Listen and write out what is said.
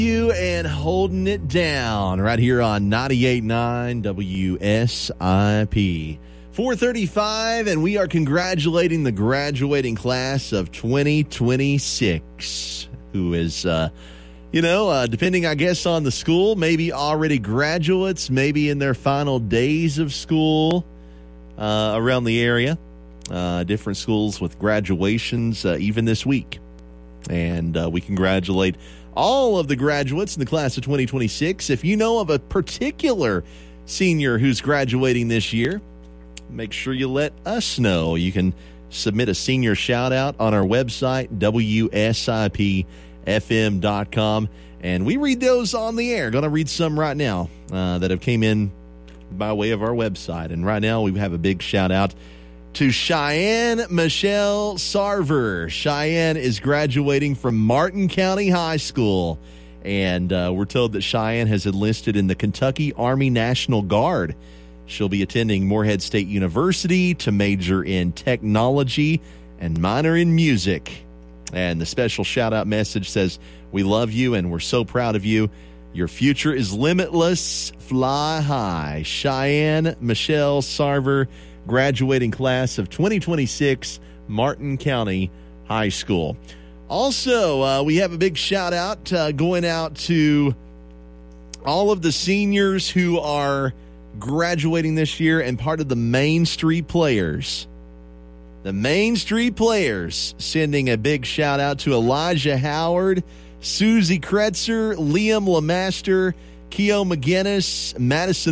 You and holding it down right here on 98.9 WSIP. 4:35, and we are congratulating the graduating class of 2026, who is, depending, I guess, on the school, maybe already graduates, maybe in their final days of school around the area. Different schools with graduations even this week. And we congratulate all of the graduates in the class of 2026. If you know of a particular senior who's graduating this year, make sure you let us know. You can submit a senior shout-out on our website, WSIPFM.com, and we read those on the air. Going to read some right now that have came in by way of our website. And right now we have a big shout-out to Cheyenne Michelle Sarver. Cheyenne is graduating from Martin County High School, and we're told that Cheyenne has enlisted in the Kentucky Army National Guard. She'll be attending Morehead State University to major in technology and minor in music. And the special shout-out message says, "We love you and we're so proud of you. Your future is limitless. Fly high." Cheyenne Michelle Sarver, graduating class of 2026, Martin County High School. Also, we have a big shout-out going out to all of the seniors who are graduating this year and part of the Main Street Players. The Main Street Players sending a big shout-out to Elijah Howard, Susie Kretzer, Liam Lemaster, Keo McGinnis, Madison